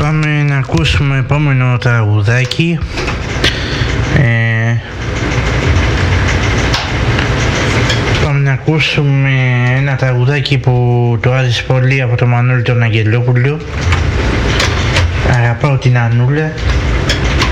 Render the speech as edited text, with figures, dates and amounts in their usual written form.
Πάμε να ακούσουμε επόμενο τραγουδάκι. Πάμε να ακούσουμε ένα τραγουδάκι που το άρεσε πολύ από τον Μανώλη τον Αγγελόπουλο. Αγαπάω την Ανούλα.